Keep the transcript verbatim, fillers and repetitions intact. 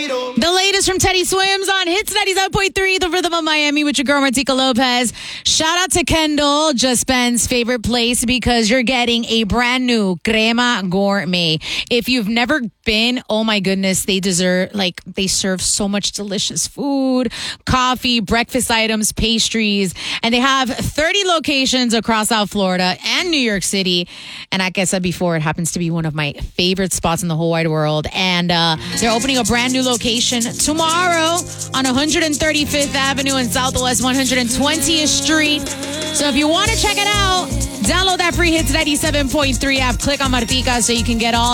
The latest from Teddy Swims on Hits ninety-seven point three, The Rhythm of Miami with your girl, Martika Lopez. Shout out to Kendall, just Ben's favorite place, because you're getting a brand new Crema Gourmet. If you've never been, oh my goodness, they deserve, like, they serve so much delicious food, coffee, breakfast items, pastries, and they have thirty locations across South Florida and New York City. And like I said before, it happens to be one of my favorite spots in the whole wide world. And uh, they're opening a brand new location tomorrow on one hundred thirty-fifth Avenue and Southwest one hundred twentieth Street. So if you want to check it out, download that free Hits ninety-seven point three app, click on Martika so you can get all